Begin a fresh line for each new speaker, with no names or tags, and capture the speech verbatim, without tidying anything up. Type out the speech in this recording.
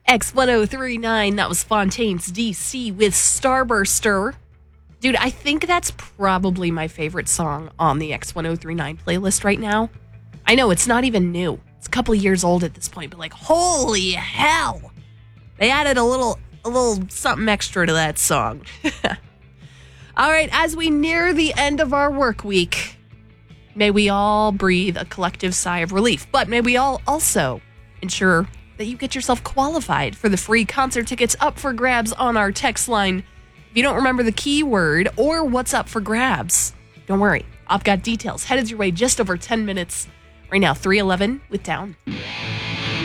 X ten thirty-nine, that was Fontaine's D C with Starburster. Dude, I think that's probably my favorite song on the X ten thirty-nine playlist right now. I know, it's not even new. It's a couple years old at this point, but like, holy hell! They added a little, a little something extra to that song. All right, as we near the end of our work week, may we all breathe a collective sigh of relief, but may we all also ensure that you get yourself qualified for the free concert tickets up for grabs on our text line. If you don't remember the keyword or what's up for grabs, don't worry. I've got details headed your way just over ten minutes. Right now, three eleven with Down.